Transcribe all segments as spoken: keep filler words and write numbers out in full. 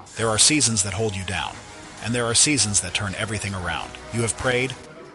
There are seasons that hold you down, and there are seasons that turn everything around. You have prayed.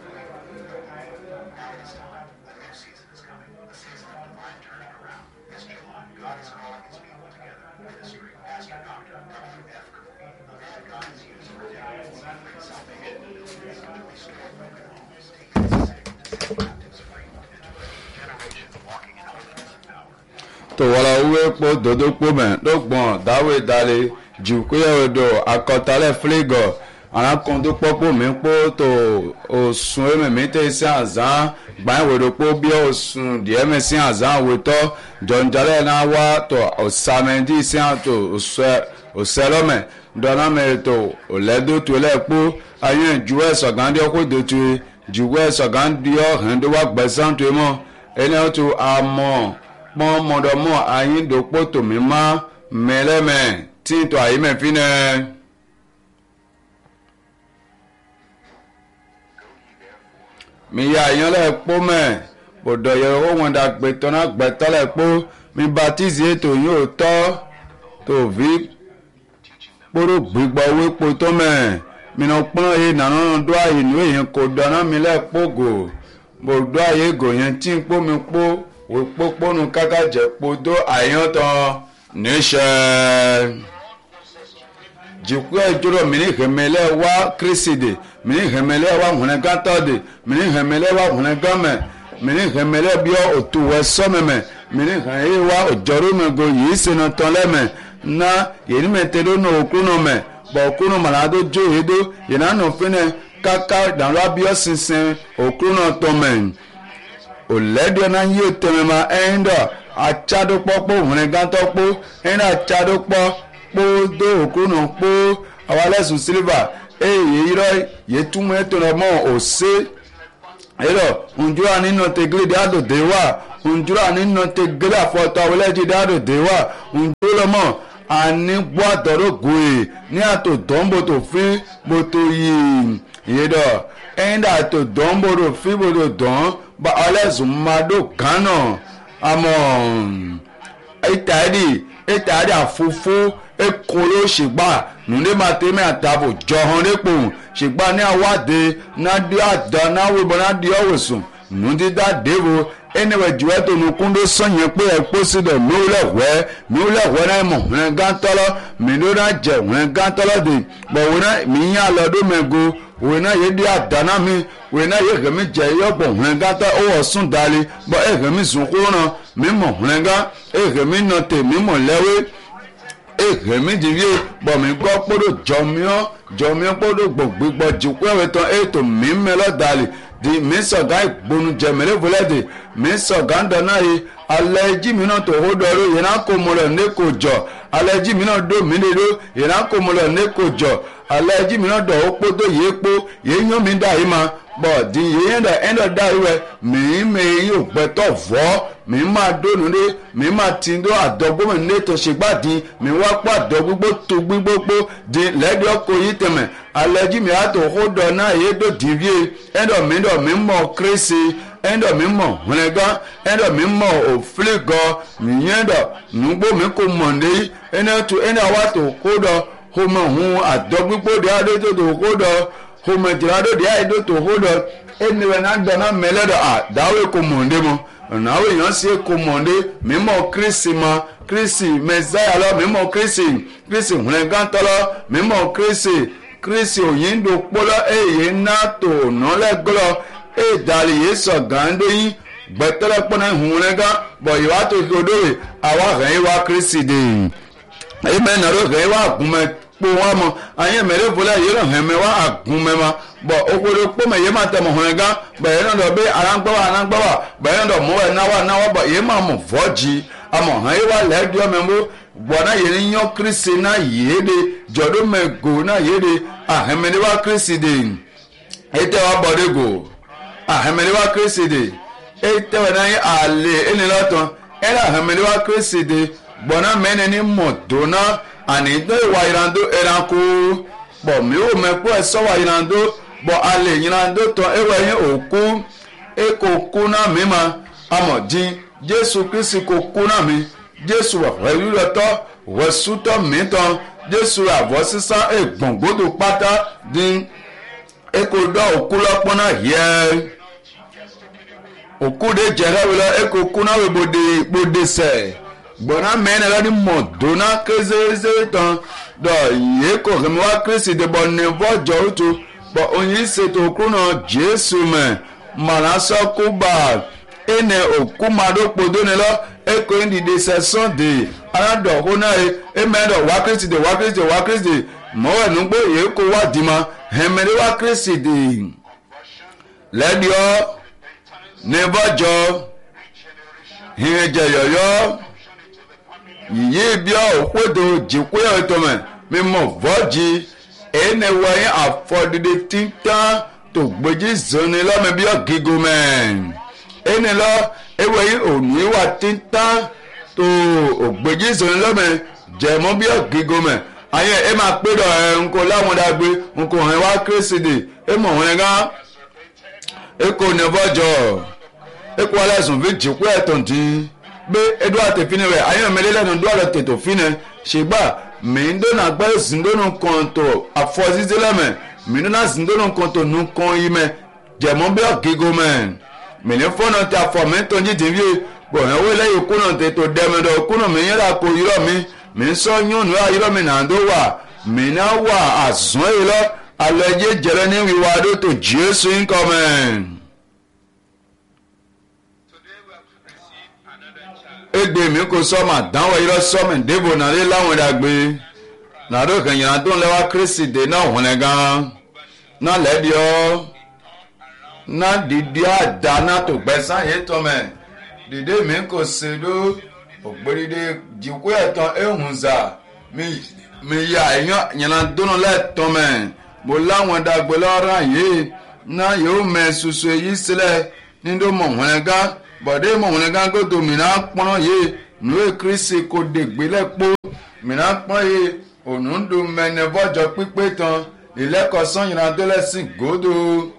To wala uwe po dodo po men do gbon dawe dale ju ko ye do akotale fligo ana kon do po mi po to osun e me te si azan gba we do po bi osun die me si azan we to jonjale na wa to osamendi si an to ose oselo me do na me to oledo to le po ayen ju e so gan de ko do tu ju we so gan di o han do wa gbesan to mo ene to amo mo modo mo ayin do poto mi ma meleme tin to ayi me fine mi ya yan le po me bodo ye o won da gbe to na gbe to le po mi baptize to yin o to to vi poro gbigbo we po to me mi no pon e na no do ayi nu eyan ko do na mi le pogo bodo aye go yan tin po mi po òpópónù kákàjẹ́ podó àyàntàn níṣẹ́ jìkú ẹjọ́rọ̀ mìíràn ìhẹ̀mẹ́lẹ́ wá kírísìdè mìíràn ìhẹ̀mẹ́lẹ́ wá hùnẹ́gántọ́dè mìíràn ìhẹ̀mẹ́lẹ́ wá hùnẹ́gámẹ́ mìíràn ìhẹ̀mẹ́lẹ́ bí òtúwẹ́ sọ́mẹ̀mẹ́ mìíràn ìhẹ̀mẹ́lẹ́ wá òjọ́rọ́mẹ́gò yìí sínú tọ́lẹ́mẹ́ ná yìí mẹ́tẹ́lónà òkúnùmẹ́ bọ̀ òkúnùmọ̀ làdó jó èdò ìnáná fínẹ́ káká ìdánwò abíọ́ sísìn òkúnù tọ́mẹ́ oledio na yi temema endo achado popo hùnẹ́gántọ́ po endo achado po po do òkúnù po awalesu silver eye iro yetumu etonomo ose ero unjura nínú tegele de ado dewa unjura nínú tegele afoto aweleji de ado dewa unjura mo ani bo adoro goe ni ato dombo to fi boto yi yedo endo ato dombo do fi boto don ba alezu mado gano amon etadi etadi afufu ekolo shigba nunde mateme atabo johon lepo shigba ni awade na di ada na we bona di owosun nundi da devo enewe juwe to nukundo sonye pe epo sido mi o lewe mi o lewe na mo ren gantolo mi do na je ren gantolo de bo we na mi yan lo do mego we na ye di adana mi we na ye gemi je yo bo ren ganta o osun dali bo e gemi sun kuro mi mo ren ga e gemi no te mi mo lewe e gemi divie bo mi gbo podo jomio jomio podo gbogbo jiku ewe ton e to mi melo dali di mi so ga igbonu jemele volede mi so ganda na yi aleji mi no to hodoro ye na ko mo lo ne ko jo aleji mi no do mi le do ye na ko mo lo ne ko jo aleji mi no do opo do ye po ye yan mi da yi ma bo di ye yan da endo da iwe mi me yo gbe to vo mi ma do nu de mi ma tin do adogbo me ne to se gbadi mi wa pa adogbo to gbigbo di le do ko yi teme aleji mi a to hodo na ye do divie endo mi do mi mo kresi endo mi mo hunega endo mi mo ofligo mi yendo nugbo mi ko monde eno to eno wa to kodo homo hun adogbo de ado to to kodo homo tirado de ado to kodo eni we na dona meledo a dawe ko monde mo na we yan se ko monde mi mo krisi ma krisi messiah lo mi mo krisi krisi hunega tolo mi mo krisi krisi oyindo polo eye na to no le glo e dali yeso gando yin gbetele pona hunrega bo yiwa to kodore awa ran wa krisi de amen na ro ran wa gunme po wa mo ayen mere vola ye ran heme wa agunme ma bo okodo po me ye ma te mo hunrega bo ye no do be arangba wa arangba wa bo ye no do mo we na wa na wa bo ye ma mo voji amo han ye wa le dio membo bona ye ni yan krisi na yede jodo mego na yede ahemene wa krisi de ete wa bodego ahemene wa krisi de ete wa na ale eni lotan era ahemene wa krisi de bona mene ni modona ani do wa irando eranko bo mi o me po eso wa irando bo ale irando to ewe yin oku e ko ku na mi ma amodi Jesu Kristi ko ku na mi Jesu wa wi lo to wo su to mi ton Jésù àbọ̀ sísá ègbòǹgbòdò pátá dín eko dọ́ òkú lọ́pọ́n náà yẹ òkú de jẹ́rẹ́ wọlé eko kú náà wọ bòde bòde sẹ̀ gbọ̀nà mẹ́rin lọ́dí mọ̀dọ́nà kézézé tán dọ̀ yìí kò hẹ́mi wá Kristi dìbò ní bọ́jọ́ òtò bọ̀ oyin ṣètò òkú náà Jésù mẹ́ màrà sọ́kú bá ene òkú màdó kpodó ni lọ eko ń dìde sẹ́sán de aládọ̀ ọ̀hún náà yẹ emẹ́dọ̀ wá Kristi de wá Kristi wá Kristi mọ́wẹ́ nugbó yìí kó wá dìímọ̀ hẹ́mẹ́dẹ́ wá Kristi de lẹ́díọ́ ní bọ́jọ́ hìrìjẹ yọ̀yọ́ yìí bíọ́ òkúdo jìkú ẹ̀ tó mẹ́ mímọ́ vọ́jì ene wọ̀nyí àfọ̀dìdì títàn tó gbèjì zoni lọ́mọ bíọ́ gígó mẹ́ ene lọ ewéyí ònú ìwà títàn tó ògbèjì zoni lọ́mọ jẹ̀mọ́ bíọ́ gígó mẹ́ ayé ẹ máa pé dọ̀ ẹ̀ ńkọ láwọn dàgbé ńkọ hàn wá Kristi dè ẹ mọ̀ wọn gán ẹ kò ní bọ́jọ́ ẹ kó aláìsàn fi jìkú ẹ̀ tàn tí gbé edu àtẹ̀fínì rẹ̀ ayé mẹ́lẹ́ lẹ́nu dúró àlọ́ tètò fínì ṣègbà mìíndónà gbẹ́ zindónù kọ̀ǹtò àfọ̀síṣẹ́ lẹ́mẹ̀ mìíndónà zindónù kọ̀ǹtò nù kàn yí mẹ́ jẹ̀mọ́ bí ọ̀gígó mẹ́ mìíní fọ́nà tí a fọ̀ mí tó ń jìdí bí bọ̀ ẹ̀ wọ́n lẹ́yìn kúnà tètò dẹ́mẹ́dọ̀ kúnà mi yẹ́ra kó yírọ̀ mi mi sọ yónú ayírọ̀ mi nà ń dó wà mi náà wà àzùn yìí lọ alẹ́ yé jẹrẹ ní wíwá dó tó Jésù ń kọ́ mẹ́. egbe mi kò sọ́mà dánwò yìí lọ sọ́mà débò nàdé láwọn ìdàgbé nàdó kẹ̀yìn tó ń lẹ́wà Kristi dé náà wọ́n lẹ́ gan náà lẹ́díọ́ náà dìde àdá náà tó gbẹ́sán yìí tọ́ mẹ́ dìde mi kò ṣèdó ògbédìde jìkú ẹ̀tàn ehunza mi ya èèyàn yànnà dúnú lẹ́tọ́ mẹ́ mo láwọn ìdàgbé lọ́rọ̀ yìí náà yóò mẹ́ ṣoṣo èyí sílẹ̀ nídó mọ̀ wọ́n lẹ́ gan bọ̀dé mọ̀ wọn gán gbọ́dọ̀ mìíràn pọ́n yé nùwé Kristi kò dègbé lẹ́pọ̀ mìíràn pọ́n yé ònúndò mẹ́nẹ bọ́jọ́ pípé tán ìlẹ́kọ̀ọ́sán yìí náà dọ́lẹ́sìn gòdò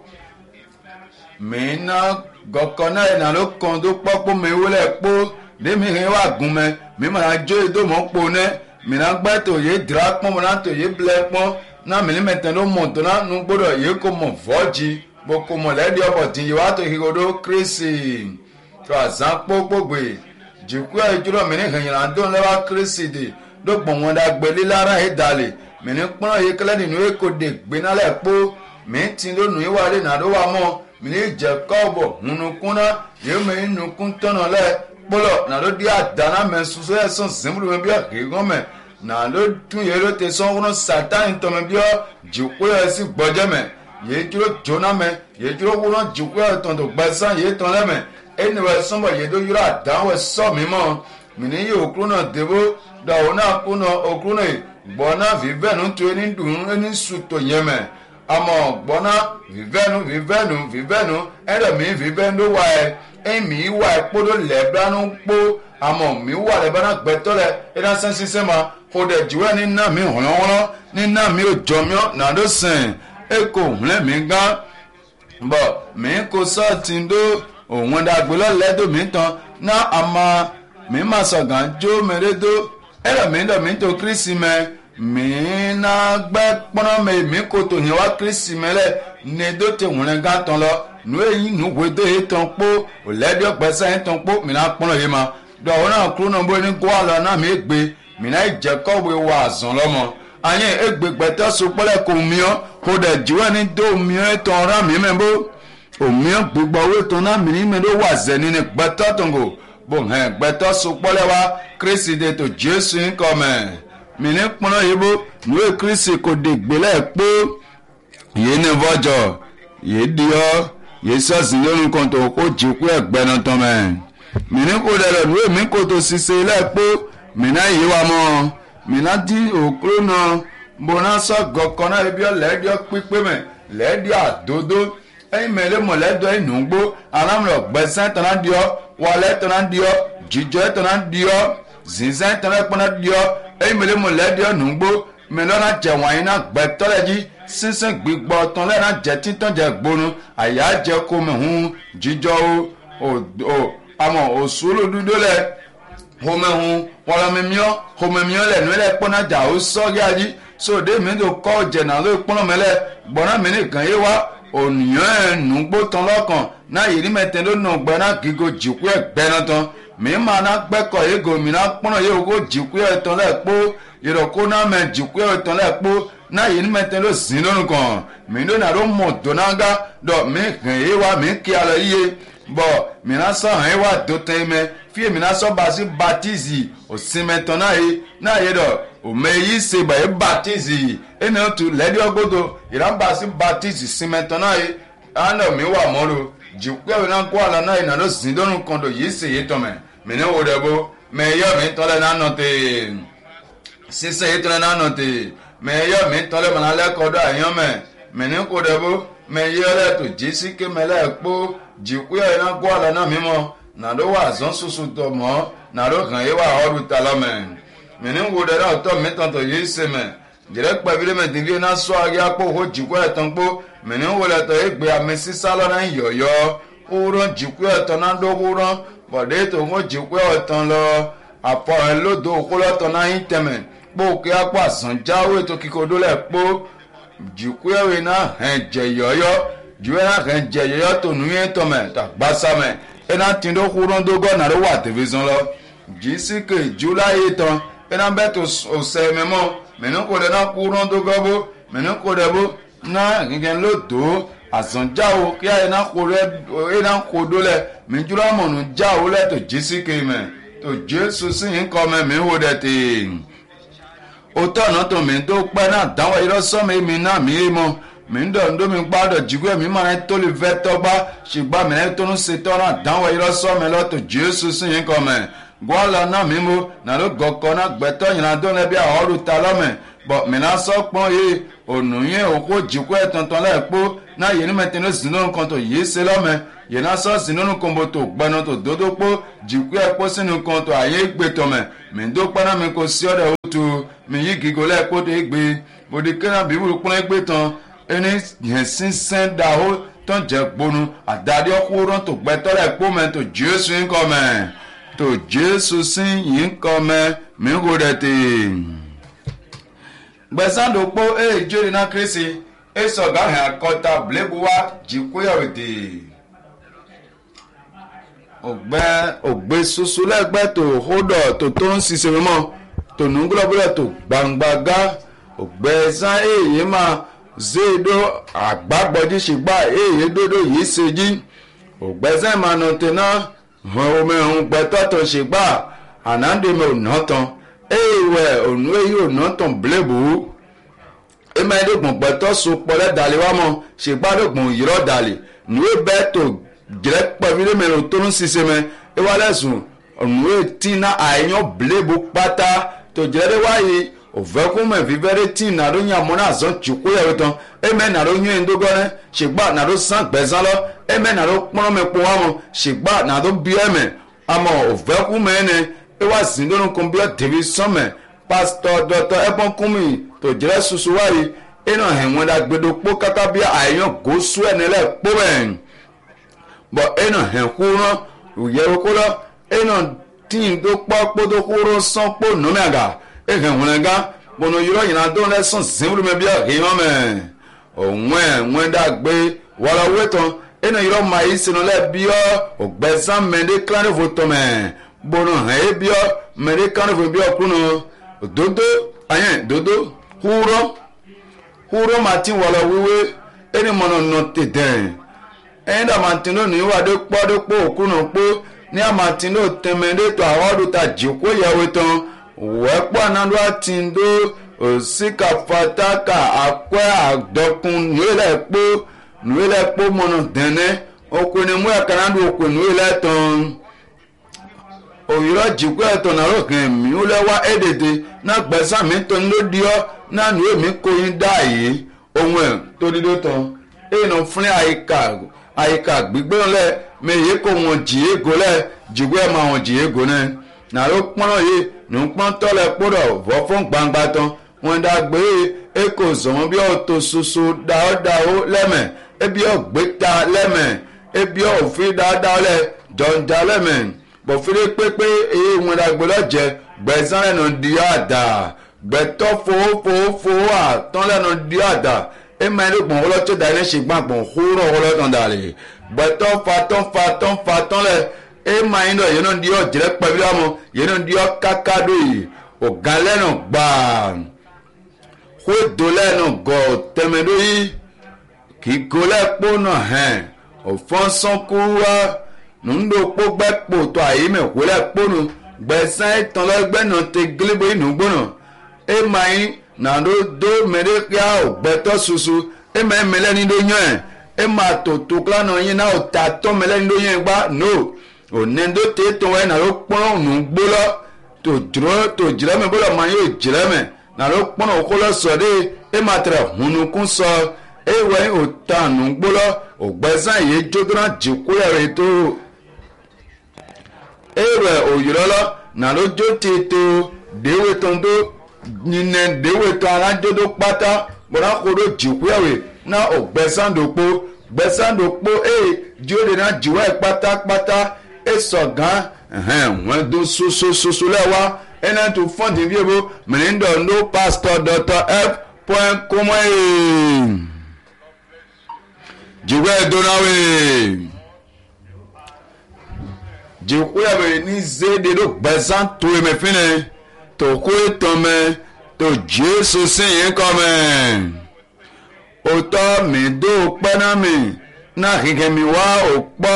mìíràn gọ̀kọ̀ náà yìí náà ló kàn tó pọ́pọ́ mi wọlé pọ́ lémi hẹ́ wà gùn mẹ́ mímọ̀ náà jó èdò mọ́ pọ́ nẹ́ mìíràn gbẹ́ tó yé dìrá pọ́n mọ́ náà tó yé bilẹ̀ pọ́n náà mìíràn mẹ́tẹ́ ló mọ̀ tó náà nù gbọ́dọ̀ yé kó mọ̀ vọ́jì bó kó mọ̀ lẹ́dí ọ̀bọ̀ tì yìí wá tó higodó Kristi tó àzán kpókpógbè jìkú ẹ̀ jùlọ mìíràn hẹ̀yìn àdó ńlẹ́wà Kristi dè ló gbọ̀n wọn dà gbẹ̀lẹ́ lára ẹ̀ dàlẹ̀ mìíràn kpọ́n yìí kẹlẹ́ nínú èkó dè gbẹ́nálẹ̀ kpó mìíràn tí ló nù yìí wà lé nàdó wà mọ́ mìíràn jẹ́ kọ́ọ̀bọ̀ hunukúnná yìí mìíràn nukún tọ́nà lẹ̀ kpọ́lọ̀ nàdó di àdáná mẹ́ soso ẹ̀ sọ̀n zimuru mẹ́ bí ọ̀ kéwọ́n mẹ́ nàdó tún yìí ló tẹ sọ́n wọn sàtáni tọ́ mẹ́ bí ọ̀ jìkú ẹ̀ sì gbọ́jẹ́ mẹ́ yìí dúró jóná mẹ́ yìí dúró wúrọ̀ jìkú ẹ̀ tọ̀ tó gbẹ́sán yìí tọ́ lẹ́ mẹ́ ẹniwẹ sọmbọ yedo yọrọ àdáwẹ sọ mímọ́ mìíní yìí òkúrú náà débó dàwọ náà kú náà òkúrú náà gbọ́ná vivẹ́nu tó ẹni dùn ẹni sùtò yẹmẹ àmọ́ gbọ́ná vivẹ́nu vivẹ́nu vivẹ́nu ẹ̀rẹ̀mí vivẹ́nu wà ẹ̀ ẹ̀mí wà ẹ̀ kpọ́dọ̀ lẹ́bàánu kpó àmọ́ mi wà lẹ́bàánu gbẹ́tọ́ lẹ̀ ẹ̀dá sẹ́nsẹ́ sẹ́ma kó dẹ̀ jùwẹ́ ní nà mí hùlọ́hùlọ́ ní nà mí òjọ́míọ́ nàdó sẹ́n ẹ̀kọ́ hùlẹ́ mi gán bọ̀ mí kò sọ́ọ̀tì ndó òun dàgbé lọ́lẹ́dọ̀ mi tán ná àmà mi máa sọ̀gàn jó mẹ́rẹ́dọ́ ẹ̀rọ mi dọ̀ mi tó Kristi mẹ́ mi ná gbẹ́ pọ́nà mẹ́ mi kò tó yẹn wá Kristi mẹ́ lẹ̀ ní edó tẹ òun rẹ̀ gán tán lọ nù èyí nù wédó yìí tán kpó òlẹ́dọ̀ gbẹ́sẹ̀ yìí tán kpó mi ná pọ́nà yìí ma dọ̀ òun náà kúrò náà bó ní kó àlọ́ náà mi gbé mi ná ìjẹ́ kọ́wé wà zàn lọ́mọ àyè égbè gbẹ́tẹ́ so kpọ́lẹ̀ kò miọ́ kó dẹ̀ jíwẹ́ ní dó miọ́ tán rà mí mẹ́ bó òmíọ́ gbogbo owó tó náà mìíràn mi ló wà zẹ́ni ní gbẹ́tọ́ tó ń gò bò hẹ́n gbẹ́tọ́ sopọ́lẹ́ wa Kristi de tó Jésù ń kọ́ mẹ́ mìíràn kpọ́nà yìí bó nùwé Kristi kò dé gbélé kpó yìí ní vọ́jọ́ yìí diọ́ yìí sọ́ọ̀sì lónìí kan tó kó jìkú ẹ̀gbẹ́nu tán mẹ́ mìíràn kò dẹ̀rẹ̀ nùwé mi kò tó ṣiṣẹ́ ilé kpó mìíràn yìí wà mọ́ mìíràn di òkúrò náà bọ́nà sọ gọ̀kọ́ náà ebi ọ̀ lẹ́ẹ̀díọ́ pípé mẹ́ lẹ́ẹ̀díọ́ àdódó ẹ̀yin mẹ́lẹ́ mọ̀lẹ́dọ̀ ìnùgbò alámùlọ̀ gbẹ̀sẹ̀ tọ́nà diọ́ wọlé tọ́nà diọ́ jíjọ́ tọ́nà diọ́ zinzẹ́ tọ́nà kpọ́nà diọ́ ẹ̀yin mẹ́lẹ́ mọ̀lẹ́dọ̀ ìnùgbò mẹ́lọ́nà jẹ̀wọ̀n yìí náà gbẹ̀tọ́lẹ́jì sísẹ́ gbígbọ́ tọ́lẹ́ náà jẹ́ títọ́ jẹ́ gbónú àyà jẹ́ kómi hún jíjọ́ o o àmọ́ òṣùlù dúdú lẹ̀ homehun wọlọmimiọ homemiọ lẹ nu lẹ kpọna dza o sọgi adi so de mi do kọ jẹna lo kpọnọ mẹ lẹ gbọna mi nìkan yé wa ònìyàn ẹnu gbó tán lọkàn náà yìí mẹtẹ ló nà gbẹ náà kíkó jìkú ẹ gbẹná tán mi máa ná gbẹkọ yé gòmìnà kpọnọ yé o kó jìkú ẹ tán lẹ kpó ìrọ̀kó náà mẹ jìkú ẹ tán lẹ kpó náà yìí mẹtẹ ló sìn lónìí kan mi ló nà ló mọ dònága dọ mi hàn yé wa mi kí alẹ yíyé bọ mi náà sọ hàn yé wa tó tẹ mẹ fíye mi náà sọ basi batizi òsínmẹtọ náà yé náà yé dọ òmẹ yìí ṣe bàyẹ batizi ẹni o tu lẹdi ọgbọdọ ìran basi batizi símẹtọ náà yé àná mi wà mọ́lò jìkú ẹ̀ náà kó àlà náà yìí nà ló sìn lónìí kan dọ yìí ṣe yé tọmẹ mi ní wo dẹ bó mẹ yọ mi tọ́lẹ̀ náà nọ tè sísè yìí tọ́lẹ̀ náà nọ tè mẹ yọ mi tọ́lẹ̀ mọ̀ náà lẹ́kọ̀ọ́ dọ àyàn mẹ mi ní kó dẹ bó mẹ yọ lẹ́ tó jí sí ké mẹ lẹ́ kpó jìkú ẹ̀ náà kó àlà náà mímọ́ nàdó wà zọ́n soso tọ̀ mọ́ nàdó hàn yé wà ọ́dù ta lọ mẹ mi ní wo dẹ náà tọ́ mi tán tó yìí ṣe mẹ jẹ́rẹ́ pẹ̀lú mi tìbí náà sọ ayé akpó hó jìkú ẹ̀ tán kpó mi ní wo lẹ́ tọ́ yé gbé àmì sísá lọ náà yọ̀yọ́ wúrọ̀ jìkú ẹ̀ tán náà dó wúrọ̀ bọ̀dé tó ń jìkú ẹ̀ tán lọ àpọ̀ ẹ̀ lódò òkúlọ́tọ̀ náà yín tẹ̀mẹ̀ kpó kí akpọ̀ àsànjáwé tó kíkó lẹ̀ kpó jìkú ẹ̀ náà hẹ̀ jẹ̀ yọ̀yọ́ jìkú ẹ̀ náà hẹ̀ jẹ̀ yọ̀yọ́ tó nu yẹn tọ̀mẹ̀ tàgbásámẹ̀ ẹ̀ náà tí ndó wúrọ̀ dógọ́ nàró wà tẹ̀fẹ̀sán lọ jìsíkè júláyé tán ẹ̀ náà bẹ́ẹ̀ tó ọ̀sẹ̀ mẹ́mọ́ mẹ́nu kò dẹ̀ náà wúrọ̀ dógọ́ bó mẹ́nu kò dẹ̀ bó náà gẹ́gẹ́ lódò àsànjáwó kí ẹ̀ náà kó rẹ̀ ẹ̀ náà kó dó lẹ̀ mẹ́júlá mọ̀nù jáwó lẹ̀ tó jìsíkè mẹ́ tó jésù sí yín kọ́ mẹ́ mi wò dẹ̀ tè o tọ́ ọ̀nà tó mi tó pẹ́ náà dáwọ́ irọ́ sọ́mi mi náà mi yé mọ́ mi ń dọ̀ ndó mi gbádọ̀ jìgú ẹ̀ mi máa ń tó lè fẹ́ tọ́gbá ṣùgbọ́n mi náà tó ń ṣe tọ́ náà dáwọ́ irọ́ sọ́mi lọ tó jésù sí yín kọ́ mẹ́ gbọ́lá náà mi mo nà ló gọ̀kọ́ náà gbẹ́tọ́ yìí náà dọ́nà bí àwọn ọ̀rù ta lọ́mẹ̀ bọ̀ mi náà sọ pọ́n yé ònù yẹn òkú jìkú ẹ̀ tọ̀ntọ̀n lẹ́ẹ̀kpó náà yẹn ní mẹ́tẹ́ ní sinú nǹkan tó yé se lọ́mẹ̀ yẹn náà sọ sinú nǹkan bó tó gbẹ́nu tó dódó kpó jìkú ẹ̀ kpó sínú nǹkan tó àyè gbé tọ̀mẹ̀ mi dó kpẹ́nà mi kò sí ọ̀dẹ̀ òtù mi yí gígo lẹ́ẹ̀kpó tó gbé bòdì kẹ́nà bíbélì kpọ́n gbé tán ẹni yẹn sísẹ́ da ó tán jẹ́ gbónu àdáde ọkùnrin tó gbẹ́tọ́ lẹ́ẹ̀kpó mẹ́ tó jésù yín kọ́ mẹ́ tó jésù sí yín kọ́ mẹ́ mi kò dẹ̀ tè gbẹ̀sán ló kpó ẹ̀ jóde náà kírísì ẹ̀ sọ̀gá hẹ̀ akọ́ta blébu wa jìkú yẹ̀ òde ògbẹ́ ògbé soso lẹ́gbẹ́ tó hódọ̀ tó tó ń ṣiṣẹ́ mímọ́ tó nùgbọ́lọ́gbọ́lọ́ tó gbangbagá ògbẹ́ sán èyí máa zéèdó àgbàgbọ́dí ṣùgbà èyí dódó yìí ṣèjì ògbẹ́ sán máa nà tẹ̀ náà hàn omi ọ̀hún gbẹ́tọ́ tó ṣùgbà ànádìmọ̀ ònà tán èèwẹ̀ ònú èyí ònà tán blébu ẹ̀mẹ́dẹ́gbọ̀n gbẹ́tọ́ so pọ̀lẹ́ dàlẹ́ wá mọ́ ṣùgbà dẹ́gbọ̀n yìírọ̀ dàlẹ́ nùwé bẹ́ẹ̀ tó jẹrẹ pẹ̀lú mẹ́rin tó ń ṣiṣẹ́ mẹ́ ẹ wá lẹ́sùn ọ̀nù etí náà àyàn blébo pátá tó jẹrẹ wáyé òfẹ́kùn mẹ́fì fẹ́rẹ́ tí nàró yàn mọ́ náà zọ́n tìkú yẹ̀rọ tán ẹ̀mẹ́ nàró yún ẹ̀ńdó gọ́rẹ́ ṣègbà nàró sàn gbẹ̀sán lọ ẹ̀mẹ́ nàró pọ́n mẹ́ pọ́n wá mọ́ ṣègbà nàró bí ẹ̀mẹ́ àmọ́ òfẹ́kùn mẹ́rin ẹ wá sí lónìí kan bí ọ tẹ̀wé sọ́mẹ̀ pásítọ̀ dọ́tọ̀ ẹ̀pọ́n kúnmí tó jẹrẹ soso wáyé ẹ̀nà ẹ̀wọ̀n dàgbẹ́dọ̀ pọ́ kátà bí àyàn gòsù ẹ̀ nílẹ̀ pọ́ bẹ́ẹ̀ bọ̀ ẹ̀nà ẹ̀kúrán òyẹ̀wò kúrọ́ ẹ̀nà tíì tó pọ́ kpótó kúrọ́ sán kpó nọ́mẹ́gà ẹ̀hẹ̀ wọ̀nẹ́gà bọ̀nà yọrọ yìnyín adó lẹ́sàn sẹ́wúrú mẹ́bí ẹ̀hìn mẹ́ òwẹ́n wẹ́n dàgbé wọ́lọ́ wẹ́tọ̀ ẹ̀nà yọrọ máa yìí sinú lẹ́ bíọ́ ògbẹ́sán mẹ́ndé kílánìfò tọ̀mẹ́ bọ̀nà ẹ̀ bíọ́ mẹ́ndé kílánìfò bíọ́ kúnú dodo ayẹ́ dodo kúrọ́ kúrọ́ máa ti wọ́lọ́ wíwé ẹni mọ̀nà nọ tètè ẹ̀yìn dà màtínú ní wàdó pọ́dópó òkúnà pó ní àmàtínú tẹ̀mẹ́dẹ́tò àwọn ọdún ta jìkó yẹ̀wò tán wẹ́pọ̀ ànádó àtìndó òsìkà fataka àkwẹ́ àdọ́kun nùwélẹ̀ pó nùwélẹ̀ pó mọ̀nà dẹ́nẹ́ okùnrin mú ẹ̀kanádó okùn nùwélẹ̀ tán òyìnbó jìkó ẹ̀tọ́ náà lókè mí ó lẹ́wà ẹ̀dẹ̀dẹ̀ náà gbẹ̀sán mi tó ń lódì ọ́ náà nùwé mi kóyin dá yìí ohun ẹ̀ tó dídó tán èèyàn fún àyíká àyíká gbígbé lẹ mẹyẹ kó wọn jìyẹ go lẹ jìgbé ẹ máa wọn jìyẹ go náà nàró pọ́nrọ́ yìí ní pọ́n tọ́lẹ̀ kpọ́dọ̀ vọ́ fún gbangba tán wọn dà gbé e kò zọ̀wọ́n bí ọ̀tọ̀ soso dáwọ́dáwọ́ lẹ́mẹ̀ ebi ọ̀gbẹ́ta lẹ́mẹ̀ ebi ọ̀fin dáadáa lẹ̀ jọ̀ǹda lẹ́mẹ̀ bọ̀ fúlé pépé èyí wọn dàgbò lọ́jẹ̀ gbẹ̀sán lẹ́nu di àdá gbẹ̀tọ́ fowó fowó fowó àtọ́ lẹ́nu di àdá ẹ máa ń gbọ̀n wọlọ́tọ́ dà ilé ṣègbọ́n gbọ̀n kúrò wọlọ́tọ́ dà lè gbẹ̀tọ́ fatọ́ fatọ́ fatọ́ lẹ̀ ẹ máa ń lọ yẹn náà di ọ́ jẹ́rẹ́ pẹ̀lú àmọ́ yẹn náà di ọ́ kákádó yìí ọ̀gá lẹ́nu gbàá kó do lẹ́nu gọ̀ tẹ̀mẹ́dó yìí kì í go lẹ́pọ̀ náà hẹ́n òfin sọ́kú wá nundo kpó gbẹ kpó tó àyè mẹ wọlé kpónu gbẹsẹ tán lọgbẹ náà tẹ gílébo yìí nùgbò náà ẹ máa yín nàdó dó mẹrẹ kíá ò gbẹtọ soso ẹ máa mẹlẹ ní dó yàn ẹ máa tó tó kílá náà yín náà ò tà tọ mẹlẹ ní dó yàn gbá no òní dó tẹ tó wẹ nàdó kpọ́n nùgbò lọ tó jùlọ tó jìlẹ mẹ bọlọ máa yóò jìlẹ mẹ nàdó kpọ́n òkú lọ sọ dé ẹ máa tẹrẹ hunukun sọ ẹ wẹ ò tà nùgbò lọ ò gbẹsẹ yìí jókòó jìkú yàrá tó èrè òyìnbó nàlójó tètè déwé tondo nyinẹ déwé tó alájọdó pátá bọ́dá kóró jìkúyàwé náà ò gbẹ́sàndòpó gbẹ́sàndòpó ẹ̀ jíòdè náà jìwẹ́ pátápátá ẹ̀ sọ̀gán wọ́n dún sosososo lẹ́wà ẹ̀ náà tó fọ́ǹdì bí ebo mìíràn no pastor doctor f point com ẹ̀ jìwẹ́ dónáwé jìkúyàwé ní zéde ló gbẹ̀sán tó ẹ̀mẹ̀ fínẹ̀ tó kó ètò mẹ́ tó jésù sí yín kọ́ mẹ́ òtọ́ mi dó pẹ́ná mi náà kíkẹ́ mi wá òpọ́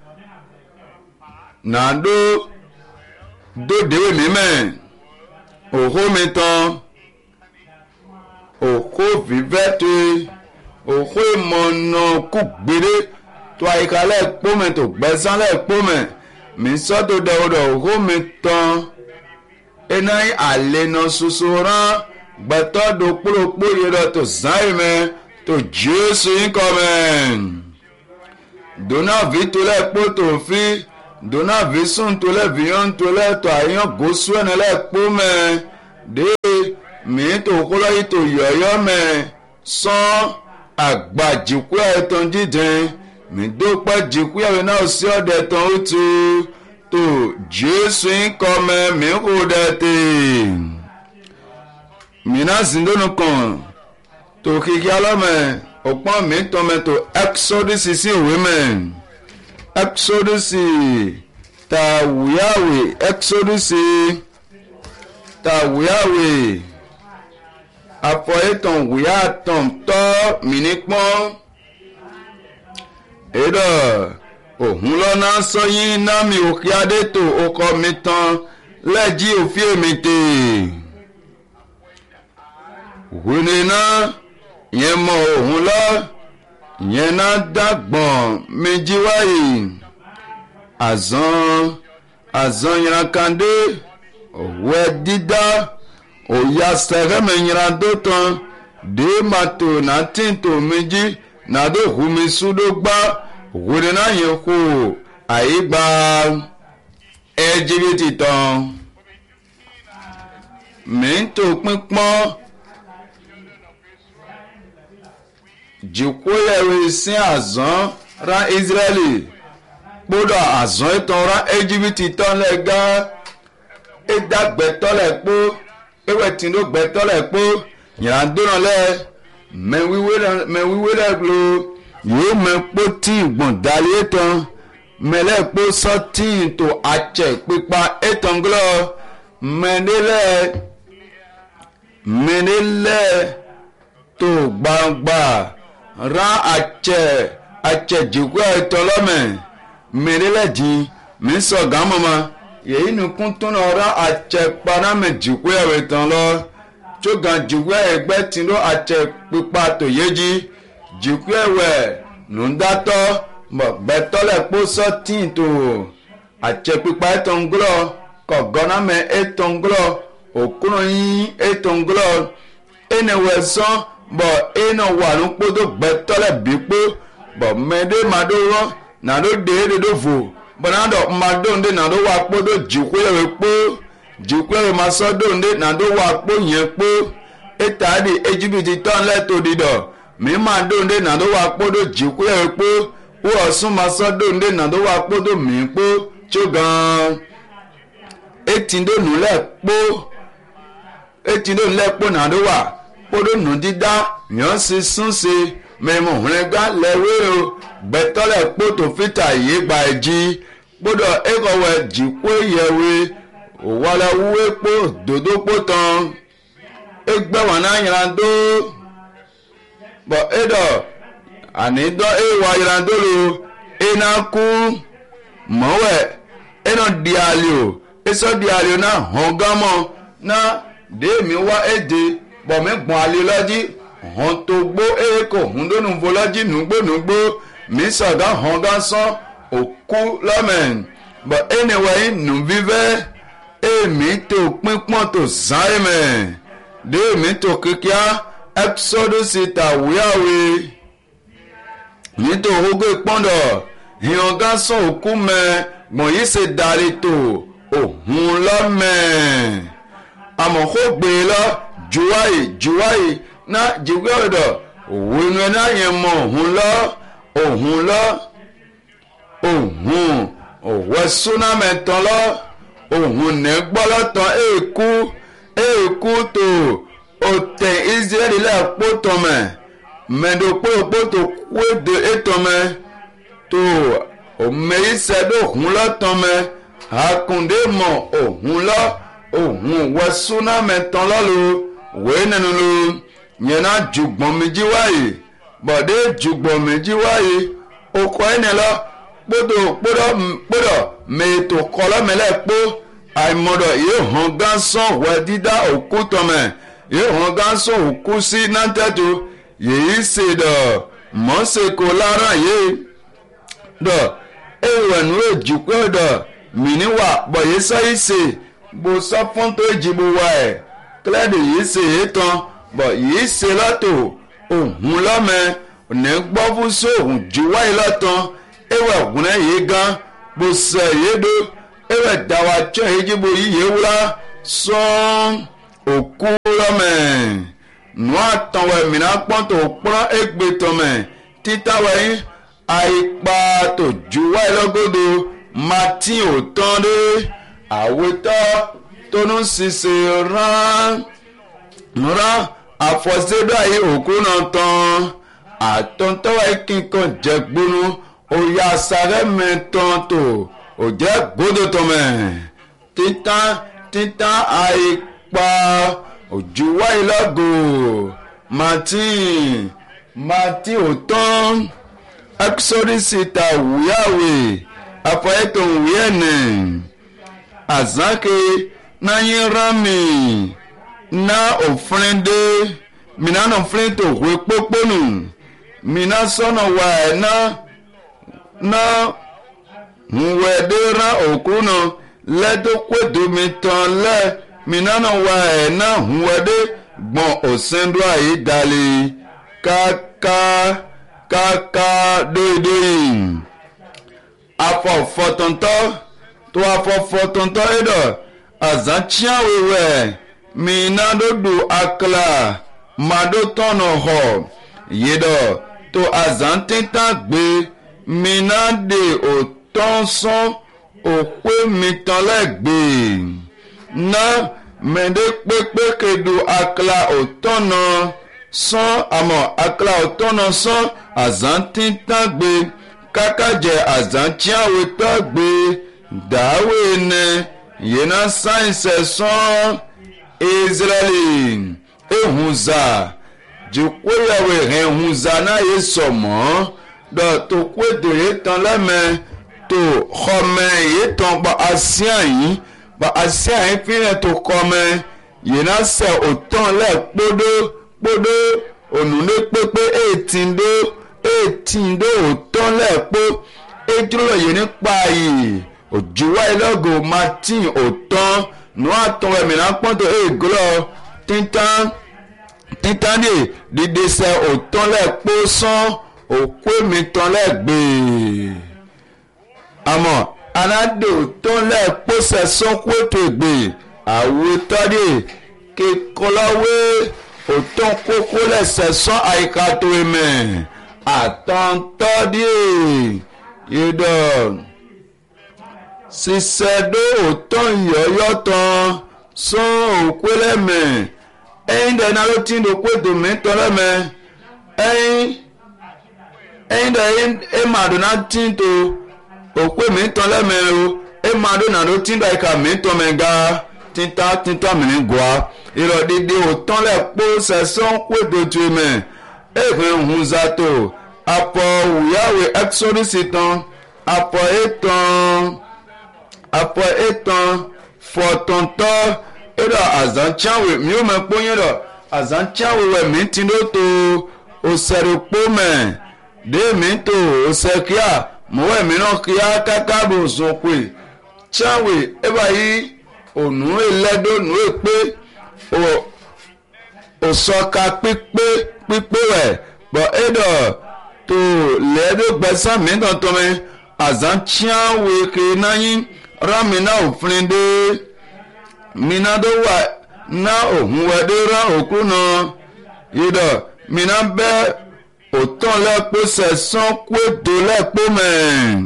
náà dó dódéwé mi mẹ́ òkó mi tán òkó fífẹ́ tó òkó ìmọ̀nà kú gbére tó àyíká lẹ́ẹ̀kpọ́ mẹ́ tó gbẹ̀sán lẹ́ẹ̀kpọ́ mẹ́ mi sọ́dọ̀ dọ̀wọ́dọ̀ òkú mi tán iná àlẹ́nà soso rán gbẹ̀tọ́ do kpólókpó yìí lọ tó sáyé mẹ́ tó jésù yín kọ́ mẹ́ dona vi tó lẹ́ kpó tó fi dona vi sùn tó lẹ́ viọ́n tó lẹ́ tó àyàn gòsù ẹ̀nà lẹ́ kpó mẹ́ dé mi tó kólọ́ yìí tó yọ̀yọ́ mẹ́ sọ́n àgbàjìkú ẹ̀ tán dídín mi dópẹ́ jìkúyàwó náà sí ọ̀dẹ̀ tán ó tu tó jésù ń kọ́ mẹ́ mi kò dẹ̀ tè mí náà sì ń dónú kàn tó kíkí alọ́mẹ̀ ọ̀pọ̀n mi tán mẹ́ tó exodus sí òwe mẹ́ exodus tàwùyàwé exodus tàwùyàwé àfọ̀yẹ́tàn wùyà tàn tọ́ mi ní pọ́n èdè òhun lọ́nà sọ́yìn náà mi ò kí adé tó ọkọ mi tán lẹ́jì òfin èmi tè òhun náà yẹn mọ òhun lọ yẹn náà dàgbọ̀n méjì wáyé àzán àzán yẹn kàndé òwò dídá òyà sẹ́rẹ́mẹ̀ yẹn tó tán dé màtò náà tí tó méjì nàdó humi sudo gbá òwúrẹ náà yẹn kó àyè gba ẹjìbìtì tán mẹ́ńtò pínpọ́n jìkúyẹ̀wé sí àzán ra israẹli kpọ́dọ̀ àzán ìtàn ra ẹjìbìtì tán lẹ́gá ẹ̀dàgbẹ́tọ́lẹ̀ kpó ẹ̀wẹ̀tìndógbẹ́tọ́lẹ̀ kpó yàrá lẹ́ mẹ́wíwé lẹ́ lo yóò mẹ́ kpó tí gbọ̀n dalí tán mẹ́lẹ́ kpó sọ́tì tó àtsẹ̀ pípa ètàn glọ́ mẹ́nilẹ́ mẹ́nilẹ́ tó gbangba ra àtsẹ̀ àtsẹ̀ jìkú ètò lọ́mẹ̀ mẹ́nilẹ́ dì mí sọ gàmọ́mọ́ yèyí nìkún tó nà ra àtsẹ̀ kpanamẹ́ jìkú ètàn lọ tó gan jìkú ẹgbẹ́ tí ló àtsẹ̀ pípa tó yéjì jìkú ẹ̀wẹ̀ nùdátọ́ gbẹtọ́lẹ̀ kpó sọ́tì tó àtsẹ̀ pípa ètàn glọ́ kọ̀gọ́nàmẹ́ ètàn glọ́ òkúrò yín ètàn glọ́ ẹnìwẹ̀ sọ́n bọ̀ ẹnì wà ló kpódó gbẹtọ́lẹ̀ bí kpó bọ̀ mẹ́dé màdó rọ́ nàdó déédéé dó fò bọ̀ nàdó màdó ndé nàdó wà kpódó jìkú ẹ̀wẹ̀ kpó jìkú ẹ̀wẹ̀ ma sọ́ dó ndé nàdó wà kpó yẹn kpó ètà di ejibiti tán lẹ́tò dídọ̀ mi ma dó ndé nàdó wà kpódó jìkú ẹ̀wẹ̀ kpó wọ́n sún ma sọ́ dó ndé nàdó wà kpódó mi kpó tso gan eti do nu lɛ kpo eti do nu lɛ kpo na do wa kpo do nu dida yɔn si sun si mɛmɔ hlɛ gã lɛ wéyo gbɛtɔ lɛ kpo to fita yi gba edzi kpo dɔ ekɔ wɛ dzikpo yɛwe wala wuwe kpo dodo kpo tɔn egbe wana yran do bɔ edɔ ani dɔ ewa yran do lo ena ku mɔwɛ enɔ diali o esɔ diali o na hɔn gamɔ na de mi wa ede bɔ mi gbɔn ali lɔdzi hɔn to gbó eye ko hun do nuvo lɔdzi nugbo nugbo mi sɔga hɔn ga sɔn oku lɔmɛ bɔ ene wɛ yi nuvivɛ emi to kpikpɔn to zan yi mɛ de mi to kikia exodus ta wiawe mi to hogo kpɔndɔ hiɔn ga sɔn oku mɛ gbɔn yi se dari to ohun lɔmɛ amɔko gbe lɔ juwayi juwayi na jigbe dɔ winu na yɛ mɔ ohun lɔ ohun lɔ ohun òwò sunamẹtọ lọ òhun nẹgbọlọ tán èkú èkú tó òtẹ israẹli lẹ kpótọmẹ mẹdòkpókpó tó kúédè ètọmẹ tó òmèyísẹ dó òhun lọ tọmẹ àkùndé mọ òhun lọ òhun òwò sunamẹtọ lọ lo wèé nínú lo yẹn náà jùgbọ́n méjì wáyé bọ̀dé jùgbọ́n méjì wáyé okò ẹni lọ kpodo kpodo kpodo meto kɔlɔ mɛlɛ kpo aimɔdɔ ye hɔn gansɔn wɛ dida oku tɔmɛ ye hɔn gansɔn oku si natɛto yeyi se dɔ mɔseko lara ye dɔ ewɛ nu edzikpe dɔ mini wa bɔ yesɔ yi se gbosɔ fɔnto edzibo wa yɛ klɛ de yi se ye tɔn bɔ yi se lɔ to ohun lɔ mɛ ne gbɔvu so ohun dziwa yi lɔ tɔn ewe gunɛ yi gã bosɛ yi do ewe dawa tsɔ yi dzi bo yi yi wla sɔŋ oku lɔmɛ nua tɔwɛ mina kpɔntɔ kplɔ egbe tɔmɛ tita wɛ yi ayikpa to juwa yi lɔgodo mati o tɔn de awetɔ tonu sise ran ran afɔse do ayi oku nɔ tɔn atɔntɔ wɛ kinkɔn jɛ gbonu oya sáré mẹ́tàn tó o jẹ́ gbódò tó mẹ́ títàn títàn àìpa òjúwá ìlọ́gò martin martin òtán exodus ta wíyàwé afọyẹ́tò wíyẹ̀nẹ̀ àzánkè náyé rámì ná òfin dé mìíràn òfin tó wé pópónù mìíràn sọ́nà wà ẹ̀ náà na nwedera okuno ledokwedomi tán lẹ minana wa ẹ na nwede gbọn osendo ayi dali kaka kaka doidoyi afọfọtọntọ tó afọfọtọntọ edọ azatsiawewe minadodo akla madotọnọ họ yedọ tó azantita gbe mina de òtọ́sán òpé mitan lẹ́gbẹ̀ẹ́ ná mẹ́dẹ́ pépé kedu akla òtọ́nà sán àmọ́ akla òtọ́nà sán àzántítàgbé kákàjẹ́ àzántíàwétàgbé dàwé nẹ yẹnà sáyẹnsẹ̀ sán israẹli ehunza jùkúyàwó ehunza náà yẹ sọ̀mọ́ dɔ to kóde yi tán lɛmɛ to xɔmɛ yi tán ba asia yi ba asia yi fi ne to kɔmɛ yina sɛ o tán lɛ kpodo kpodo onune kpekpe eti do eti do o tán lɛ kpo edro yi ni kpa yi ojuwa yi lɔgo martin o tán nua tán wɛ mina kpɔntɔ eglɔ titan titan de dide sɛ o tán lɛ kpo sɔn òkú mi tán lẹ́gbẹ̀ẹ́ àmọ́ aládé òtán lẹ́ẹ̀kpọ́sẹ̀ sọ́kúètò ègbè àwòtọ́dé kékọ́láwé òtán kókó lẹ́sẹ̀ sọ́ àyíkàtò ẹ̀mẹ̀ àtọ́ntọ́dé yédọ̀ sisedo oton yoyo ton son okweleme ẹyin dẹ náà ló ti ń do kwedo mi tọlẹmẹ ẹyin ẹyin dẹ ẹ máa do náà ti ń do òkwe mi tọlẹmẹ o ẹ máa do náà ló ti ń do ẹka mi tọmẹ ga títà títà mi ní gùá ìrọ̀dídé òtán lẹ̀ kpó sẹ̀sán kwedo tu mẹ ẹ fi hùn zato apọ̀ wùyáwé exodus tán apọ̀ ètàn apọ̀ ètàn fọ̀tọ̀ntọ̀ ẹ̀rọ àzántsáwé mi ò mọ̀ kpóyè rọ̀ àzántsáwé wẹ̀ mí ti ló tó òsèré kpó mẹ̀ dé mi tó òsèkíà mọ̀wé mi náà kíá káká bò sọ̀kwe tsáwé ẹ bá yí ònú ẹlẹ́dọ̀ ònú èpè òsọ̀ka pípé pípé wẹ̀ bọ̀ ẹ̀dọ̀ tó lẹ́dọ̀ gbẹ̀sán mi tán tó mi àzántsáwé kiri náà yín rámìnà òfin dé mina do wa na ohun wẹ̀dẹ̀ rán òkú náà yídọ̀ mina bẹ́ òtán lẹ́pọ̀ sẹ̀sán kwedo lẹ́pọ̀ mẹ́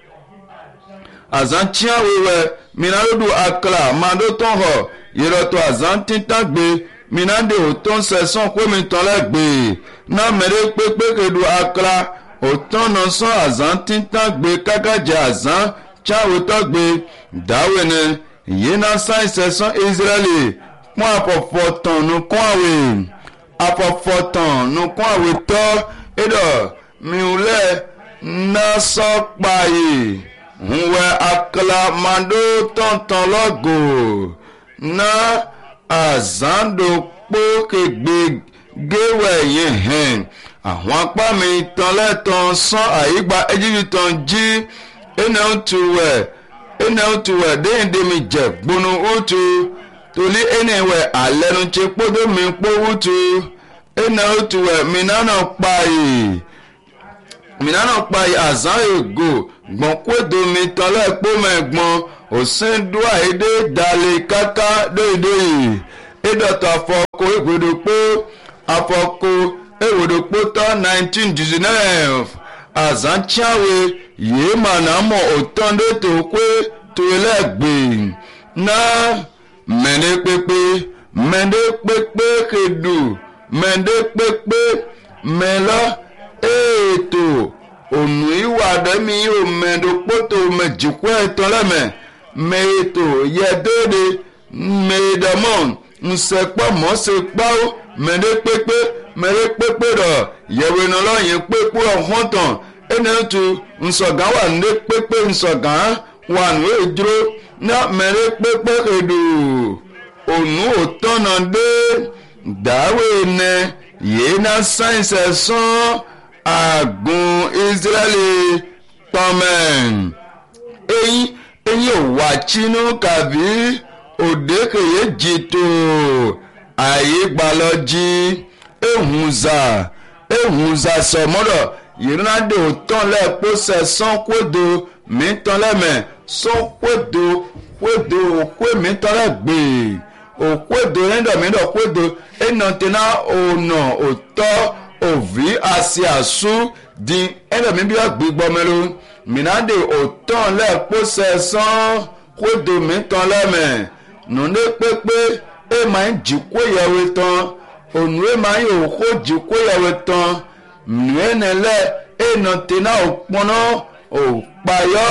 àzántsáwé wẹ̀ mina do du akla máa do tán họ yídọ̀ tó àzántítàn gbé mina de òtán sẹ̀sán kwemi tán lẹ́gbẹ̀ẹ́ náà mẹ́rẹ́ pépé kedu akla òtán náà sán àzántítàn gbé kákàjẹ́ àzántsáwé tán gbé dáwé ni yìí náà sáyẹnsì ẹ̀sán israẹli kún àpọ̀fọ̀tàn nùkún àwẹ̀ àpọ̀fọ̀tàn nùkún àwẹ̀ tọ́ ẹ̀dọ̀ miulẹ̀ náà sọ́pààyè ńwẹ̀ àkàlà màdó tọ̀ntàn lọ́gò náà àzándòpó kẹgbẹ géwẹ̀ yẹn hẹn àwọn apá mi tán lẹ́tàn sán àyígbà ẹjíbìtàn jí ẹnà ń tu wẹ̀ ene otu wẹ̀ déyìndé mi jẹ̀ gbónú otu tòlí ene wẹ̀ alẹ́nu tse kpódó mi kpó otu ene otu wẹ̀ minana kpayi minana kpayi azã ego gbọ̀n kódo mi tọ́lẹ̀ kpó mẹ́ gbọ̀n òsín dúà èdè dalè kaka déyìndé yìí édọ̀tọ̀ afọkọ èwòdòkpó afọkọ èwòdòkpó tọ́ nineteen dix-neuf àzántsáwé yìí mà nà mọ̀ òtán dé tó kwé tó lẹ́gbẹ̀ẹ́ náà mẹ́ndé pépé mẹ́ndé pépé kedu mẹ́ndé pépé mẹ́lọ́ ètò ònù ìwà dẹ́mi yóò mẹ́ndó kpótó mẹ́jìkú ẹ̀tọ́ lẹ́mẹ̀ mẹ́tò yẹ́dóde mẹ́dàmọ́ nsẹ̀kpọ́ mọ́sẹ̀kpáwó mẹ́ndé pépé mẹ́ndé pépé rọ̀ yẹ̀wé nọlọ́ yẹn pépé ọ̀hún tán ẹnì tu nsọ̀gá wà ní pépé nsọ̀gá wà ní èdúró ní mẹ́rin pépé èdò ònú òtọ́nà dé dáwé nẹ yìí ná sáyẹnsì ẹ̀sán àgùn israẹli pọ́mẹ́n eyín eyín òwà chínú kàbí òdekèyé jìtò àyígbàlọ́jì ehunza ehunza sọmọ́dọ̀ yìrìnàdè òtán lẹ́ẹ̀kpọ́ sẹ̀sán kódo mìtán lẹ́mẹ̀ sán kódo kódo òkú mìtán lẹ́gbẹ̀ẹ́ òkódo ẹ̀ńdọ̀mìdọ̀ kódo ẹ̀nàtẹ̀nà ọ̀nà òtọ́ òví àti àṣù di ẹ̀ńdọ̀mìbíà gbígbọ́mẹ́lú mìnàdè òtán lẹ́ẹ̀kpọ́ sẹ̀sán kódo mìtán lẹ́mẹ̀ nùdé pépé ẹ̀ máa ń jìkó yẹ̀wé tán ònú ẹ̀ máa ń yòókó jìkó yẹ̀wé tán nùẹ́nẹ̀lẹ́ ẹ̀nàtẹ̀nà òpónà òpayọ́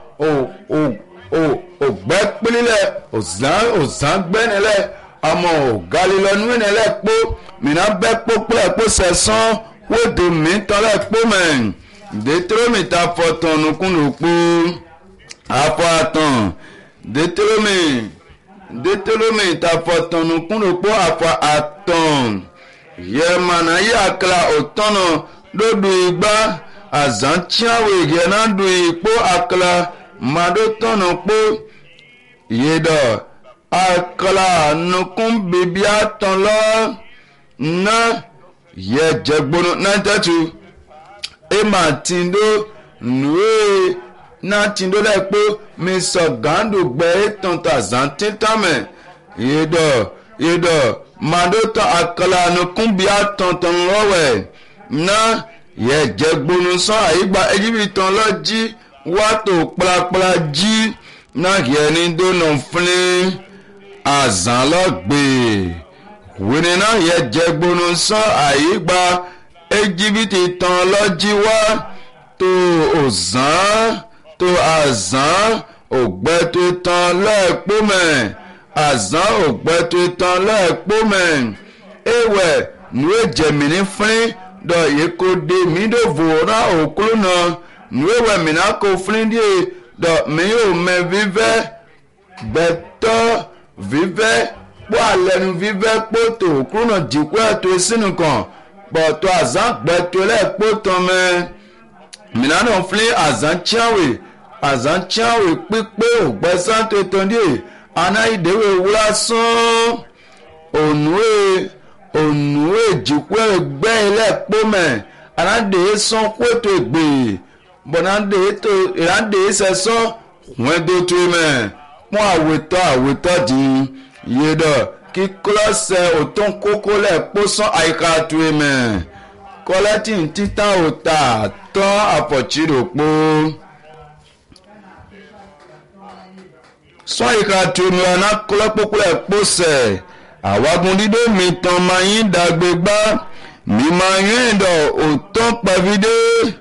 ògbẹ́pẹ́lẹ́ òzángbẹ́nẹ̀lẹ́ àmọ́ ògalilọ́nùẹ́nẹ̀lẹ́ kpó mìíràn bẹ́ kpókpólẹ̀ kpó sẹ̀sán wódò mìtọ́lẹ̀ kpó mẹ́ détrómì ta fọ̀tàn nùkúnùkpó afọ àtàn détrómì détrómì ta fọ̀tàn nùkúnùkpó afọ àtàn yẹmana yi akla òtọ́nà lódù igbá àzántsáwé yẹnà dù ikpó akla màdó tọ́nà kpó yédọ̀ akla nukun bìbí àtàn lọ ná yẹ jẹgbónú nántẹ́tù ema tìndó nùwé ná tìndó lẹ́kpó mi sọ gàndù gbẹ́ ètòntà àzántítàmẹ̀ yédọ̀ yédọ̀ madoto akala nukumbi atonton lọwẹ na yẹ jẹgbonu sàn àyígbà ejibitan lọ jí wàtò kplakpla jí náà yẹ ní dóná fúnlẹ̀ àzán lọ́gbẹ̀ẹ́ wíní náà yẹ jẹ́ gbóná sán àyígbá Íjíbítì tán lọ́jí wá tó òzán tó àzán ògbẹ́ tó tán lẹ́ẹ̀pọ̀ mẹ́ àzán ògbẹ́ tó tán lẹ́ẹ̀pọ̀ mẹ́ ewẹ̀ nùwé jẹ̀mìnì fún dọ̀ yìí kò dé mí dò vòrán òkúrò náà nùwé wẹ̀ mìíràn kò fún díẹ̀ dọ̀ mí yóò mẹ vívẹ́ gbẹ̀tọ́ vívẹ́ kpọ́ alẹ́nu vívẹ́ kpọ́ tó òkúrò náà dìkú ẹ̀tọ́ sínú kan bọ̀tọ̀ àzán gbẹ̀tọ́ lẹ́ẹ̀kpọ́ tán mẹ́ mìíràn náà fún àzán tíáwé àzán tíáwé pípé ògbẹ́sán tó tán díẹ̀ anáyídéwé wúlá sán ònúwé ònúwé dìkú ẹgbẹ́ ilẹ̀kpọ́ mẹ́ anáde sán kótó gbè bọ̀nàdé tó ìrànde sẹ́sán wọ́n tó tó mẹ́ pọ́n àwòtọ́ àwòtọ́ di yé dọ̀ kí kúlọ́sẹ̀ òtún kókó lẹ̀ kpọ́sán àyíká tó mẹ́ kọ́lẹ́tì títà òtà tán àpọ̀tsirò kpó sán àyíká tó mẹ́ ọ̀nà kọ́lẹ́kpọ́kọ́ lẹ̀ kpọ́sẹ̀ àwágun dídó mi tán máa yín dàgbé gbá mi máa yín dọ̀ òtún pẹ̀vidé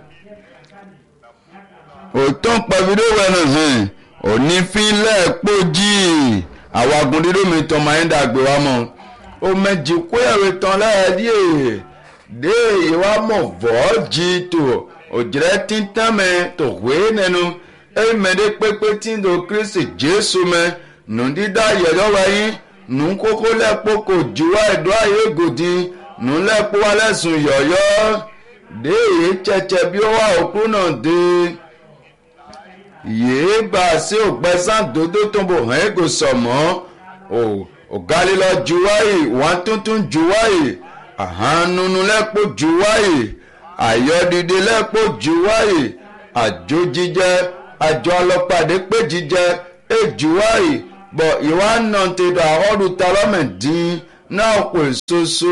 òtún pẹ̀vidé wẹ̀nu hàn onífínlẹ̀ kpójì àwágun dídó mi tán máa yín dàgbé wá mọ́ o méjì kó ẹ̀rọ tán lẹ́ẹ̀díẹ̀ dé ìwà mọ̀ vọ́ọ̀jì tó òjìrẹ́ títàn mẹ́ tó wé nínú ẹ̀mẹ́dẹ́ pépé tí ń do Kristi Jésù mẹ́ nù dídá yẹ̀dọ́ wáyé nù kókó lẹ́pọ̀ kò jùwá ẹ̀dọ́ ayé gòdì nù lẹ́pọ̀ wá lẹ́sùn yọ̀yọ́ dé èyí tsẹ̀tsẹ̀ bí ó wà òkú náà dé yéé bá a sí ògbẹ́sán dòdò tó bò hàn é kò sọ̀ mọ́ ò ògálílọ́ juwáyé wọ́n tuntun juwáyé àhánunu lẹ́pọ̀ juwáyé àyọ̀dìdì lẹ́pọ̀ juwáyé àjò jíjẹ àjọ ọlọ́pàdé pé jíjẹ é juwáyé bọ̀ ìwà náà ti dọ̀ àhọ́dù talọ́mẹ̀dín náà kò soso.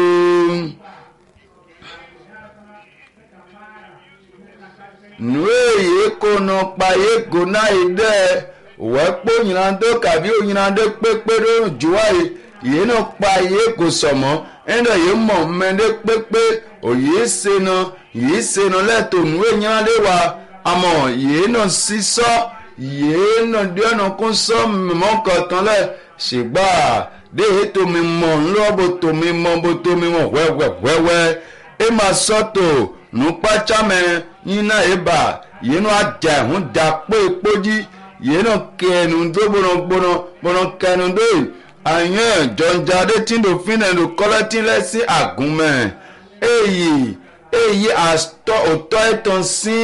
nù èyí kò nà pa èkó náà ìdẹ́ wẹ́pọ̀ òyìnbó kàbí òyìnbó pépé lóhùn juwáyé yìí náà pa iye kò sọ̀mọ́ ẹ̀ńdọ̀ yìí mọ̀ mẹ́ndé pépé òyìí sẹ́nà yìí sẹ́nà lẹ́tọ̀ nù èyàn lé wa àmọ́ yìí náà sísọ́ yìí náà dé ọ̀nà kó sọ mọ́kàn tán lẹ̀ ṣègbà dé ètò mi mọ̀ ńlọ́ bó tó mi mọ̀ bó tó mi mọ̀ wẹ́wẹ́ wẹ́wẹ́ ẹ máa sọ́tò nù pàjámẹ́ yín náà ẹ bà yìí náà àjà ẹ̀hún dà pé kpójì yìí náà kẹnu dó gbóná gbóná kẹnu dó yìí àyàn jọ̀njáde tí ló fi náà ló kọ́lẹ́ tí lẹ́ sí àgúnmẹ́ èyí èyí àtọ́ òtọ́ ẹ̀tàn sí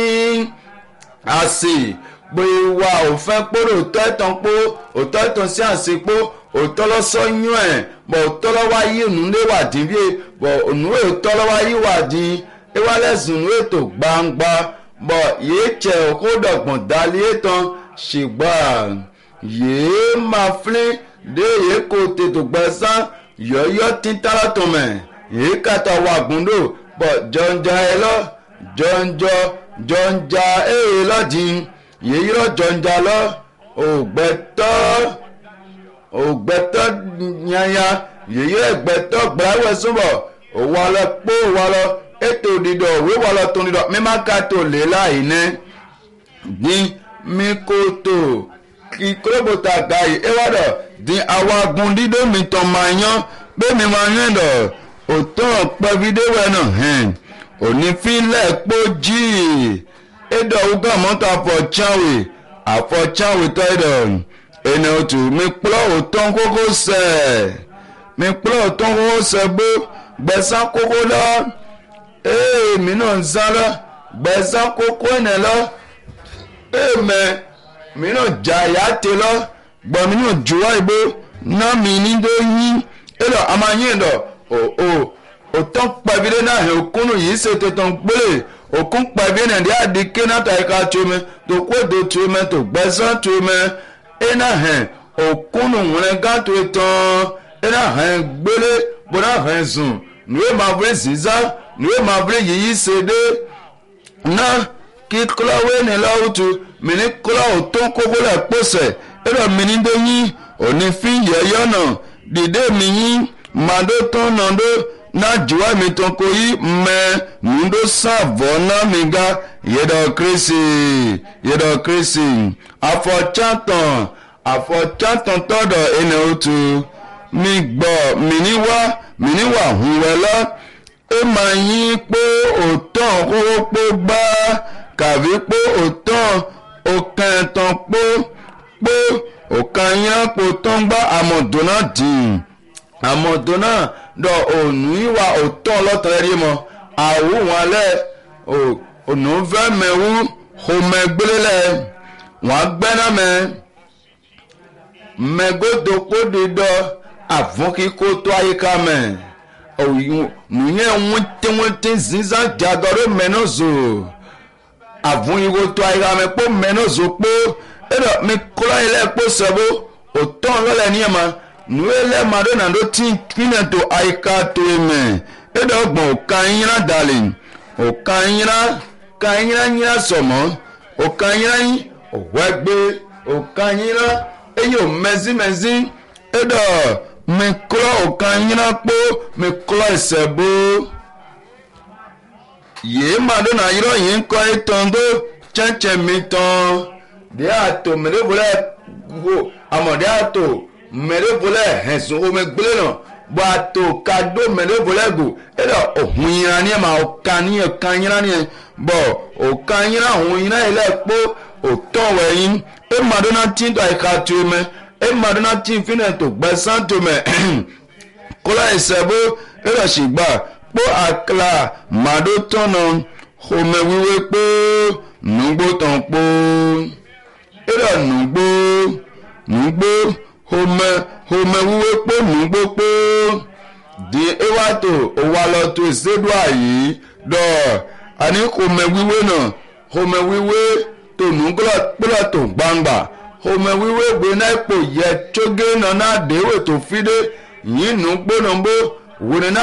àsè pé wa ò fẹ́ kpóró òtọ́ ẹ̀tàn kpó òtọ́ ẹ̀tàn sí àsè kpó òtọ́ lọ́sọ́ yún ẹ̀ bọ̀ òtọ́ lọ́wọ́ ayé ònú lé wà dín bíi bọ̀ ònú òtọ́ lọ́wọ́ ayé wà dín ewa lẹ́sùn ònú ètò gbangba bọ̀ yéé tsẹ̀ òkú dọ̀gbọ̀n dálé tán ṣùgbọ́n yéé máa fílẹ̀ de ye ko tètò gbẹ̀sán yọ̀yọ́ títàlá tó mẹ́ yìí kàtà wà gúndò bọ̀ jọ̀njà ẹ lọ jọ̀njọ jọ̀njà ẹ lọ́dín yìí lọ jọ̀njà lọ ògbẹ́tọ́ ògbẹ́tọ́ nyanya yìí ẹgbẹ́tọ́ gbẹ́wẹ́ súnbọ̀ òwò lọ kpó òwò lọ ètò dídọ̀ òwe wà lọ tó dídọ̀ mímá kàtó lé láyé ní gbin mi kò tó kíkúròbòtà gàyè ewádọ̀ di awagun dídó mi tán máa yán pé mi máa yán dọ̀ òtún ọ̀pẹ́ fídíò náà hàn onífínlẹ̀ kpójì ẹ̀dọ̀ ọ̀gá mọ́tò àfọ̀cháwé àfọ̀cháwé tó ẹ̀dọ̀ ẹ̀nà òtù mi kplọ́ òtún kókó sẹ̀ mi kplọ́ òtún kókó sẹ̀ bó gbẹ̀sán kókó lọ ee mi náà ń sá lọ gbẹ̀sán kókó ẹ̀nà lọ ee mẹ́ mi náà jà yá tẹ lọ gbọ̀mí náà jùwá ìbò náà mi ní tó yín ẹ̀dọ̀ a máa yín ẹ̀dọ̀ o o òtún pàbílẹ̀ náà hẹ̀ òkúnnù yìí ṣe tuntun gbélé òkún pàbílẹ̀ náà dí àdìké náà tà ẹ̀ka tó mi tó kó èdè tó mi tó gbẹ̀sán tó mi ẹ̀ náà hẹ̀ òkúnnù wọlé gán tó tán ẹ̀ náà hẹ̀ gbélé bó náà hẹ̀ sùn nùwé máa fúlẹ̀ sísá nùwé máa fúlẹ̀ yìí ṣe dé náà kí kúláwé ní lọ́wọ́ tó mi ní kúláwó tó kókó lẹ̀ pọ̀sẹ̀ edo minindo yin oni fi yeyona dide mi yin mado tono do na jiwa mi ton ko yi me mundo savona miga yedo krisi yedo krisi afo chanton afo chanton todo ene otu mi gbo miniwa miniwa hunwela e ma yin po oton ko po gba kavi po oton okan ton po po okan yan po ton gba amodona din amodona do onu iwa oton lotan ri mo awu wọn le o onu ve mewu ho megbelele wọn gbena me megodo ko de do avon ki ko to ayika me o nuye won te won te zinza jadore menozo avon iwo to ayika me po menozo po edo me kola ile po sebo oton lo le ni ma nuele madonna do tin kina to aika to me edo gbon kanyira darling o kanyira kanyira nyira somo o kanyira yin o wegbe o kanyira eyo mezi mezi edo me klo o kanyira po me klo sebo ye madonna yiro yin ko etondo cheche mi ton de ato me le vole go amode ato mere vole henso o me gbele no bato kado mere vole go edo ohun yin ni ma o kan ni kan yin ni bo o kan yin ohun yin ile po o ton we yin e madonna tin to ika to me e madonna tin fina to gbesan to me kola isebo edo sigba po akla mado tono o me wiwe po nugbo ton po edo nugbo nugbo home home wiwe po nugbo po di ewato owalo to sedu ayi do ani home wiwe no home wiwe to nuglo plo to gbangba home wiwe gbe na ipo ye choge no na dewe to fide yin nugbo no bo wona